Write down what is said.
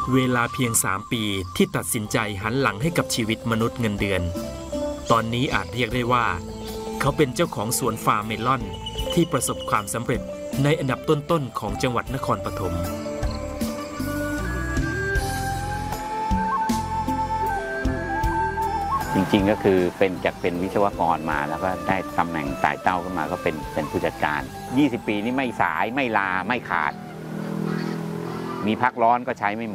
เวลาเพียง3 ปีที่ตัดสินใจหันหลังให้กับชีวิตมนุษย์เงินเดือนตอนนี้อาจเรียกได้ว่าเขาเป็นเจ้าของสวนฟาร์มเมลอนที่ประสบความสำเร็จในอันดับต้นๆของจังหวัดนครปฐมจริงๆก็คือเป็นวิศวกรมาแล้วก็ได้ตำแหน่งไต่เต้าขึ้นมาก็เป็นผู้จัดการ20 ปีนี้ไม่สายไม่ลาไม่ขาดมีพักร้อนก็ใช้ไม่หมด